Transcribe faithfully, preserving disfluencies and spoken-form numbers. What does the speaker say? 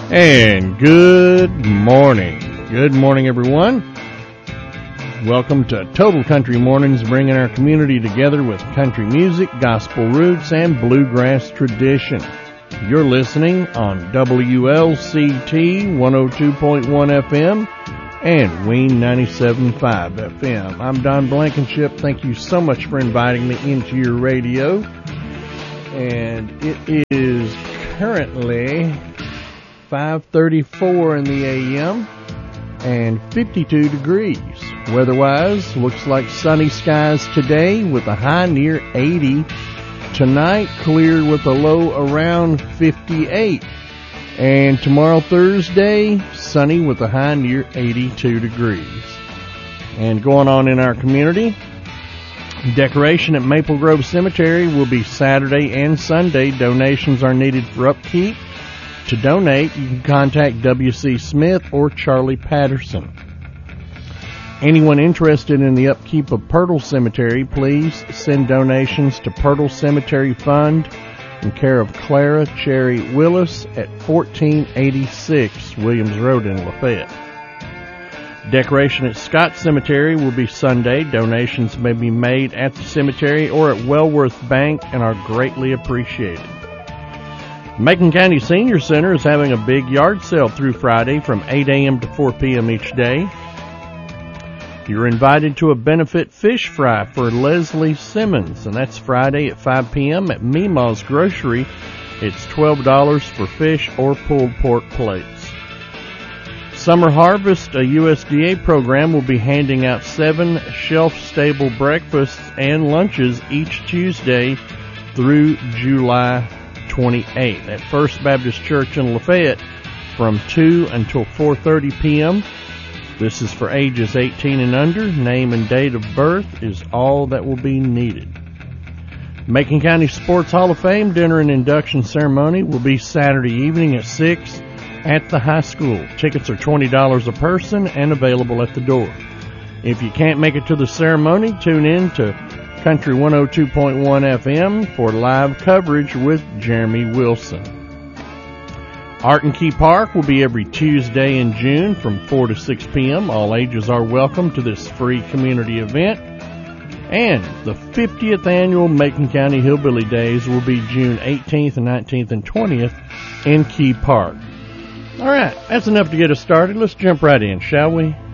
And good morning. Good morning, everyone. Welcome to Total Country Mornings, bringing our community together with country music, gospel roots, and bluegrass tradition. You're listening on W L C T one oh two point one F M and Ween ninety-seven point five F M. I'm Don Blankenship. Thank you so much for inviting me into your radio. And it is currently five thirty-four in the A M and fifty-two degrees. Weather-wise, looks like sunny skies today with a high near eighty. Tonight, clear with a low around fifty-eight. And tomorrow, Thursday, sunny with a high near eighty-two degrees. And going on in our community, decoration at Maple Grove Cemetery will be Saturday and Sunday. Donations are needed for upkeep. To donate, you can contact W C Smith or Charlie Patterson. Anyone interested in the upkeep of Pirtle Cemetery, please send donations to Pirtle Cemetery Fund in care of Clara Cherry Willis at fourteen eighty-six Williams Road in Lafayette. Decoration at Scott Cemetery will be Sunday. Donations may be made at the cemetery or at Wellworth Bank and are greatly appreciated. Macon County Senior Center is having a big yard sale through Friday from eight a.m. to four p.m. each day. You're invited to a benefit fish fry for Leslie Simmons, and that's Friday at five p.m. at Meemaw's Grocery. It's twelve dollars for fish or pulled pork plates. Summer Harvest, a U S D A program, will be handing out seven shelf-stable breakfasts and lunches each Tuesday through July twenty-eighth at First Baptist Church in Lafayette from two until four thirty p.m. This is for ages eighteen and under. Name and date of birth is all that will be needed. Macon County Sports Hall of Fame dinner and induction ceremony will be Saturday evening at six at the high school. Tickets are twenty dollars a person and available at the door. If you can't make it to the ceremony, tune in to Country one oh two point one F M for live coverage with Jeremy Wilson. Art and Key Park will be every Tuesday in June from four to six p.m. All ages are welcome to this free community event. And the fiftieth annual Macon County Hillbilly Days will be June eighteenth, nineteenth, and twentieth in Key Park. All right, that's enough to get us started. Let's jump right in, shall we?